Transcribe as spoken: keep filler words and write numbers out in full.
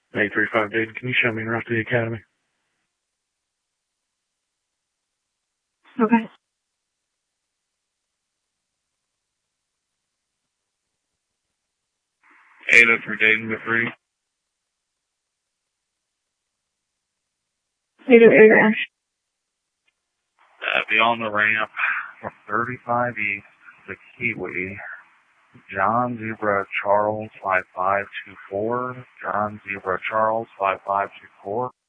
eight three five Dayton, can you show me around to the academy? Okay. eight oh three Dayton, to three. eight oh eight Ash. Uh, be on the ramp from thirty-five East to Kiwi. John Zebra Charles five five two four. John Zebra Charles five five two four.